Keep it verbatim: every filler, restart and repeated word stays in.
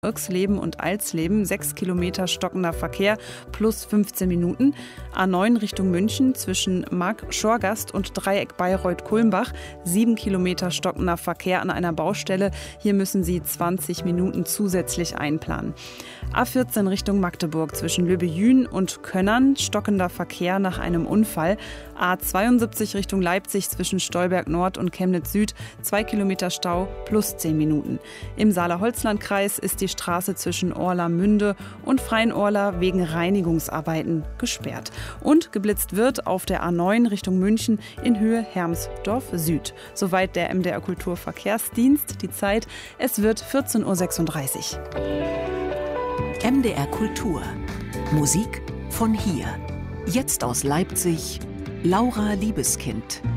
Irxleben und Alsleben, sechs Kilometer stockender Verkehr plus fünfzehn Minuten. A neun Richtung München zwischen Mark-Schorgast und Dreieck Bayreuth-Kulmbach, sieben Kilometer stockender Verkehr an einer Baustelle. Hier müssen Sie zwanzig Minuten zusätzlich einplanen. A vierzehn Richtung Magdeburg zwischen Löbejün und Könnern, stockender Verkehr nach einem Unfall. A zweiundsiebzig Richtung Leipzig zwischen Stolberg Nord und Chemnitz Süd, zwei Kilometer Stau plus zehn Minuten. Im Saale-Holzland-Kreis ist die Straße zwischen Orla-Münde und Freien-Orla wegen Reinigungsarbeiten gesperrt. Und geblitzt wird auf der A neun Richtung München in Höhe Hermsdorf Süd. Soweit der M D R Kulturverkehrsdienst. Die Zeit, es wird vierzehn Uhr sechsunddreißig. M D R Kultur. Musik von hier. Jetzt aus Leipzig, Laura Liebeskind.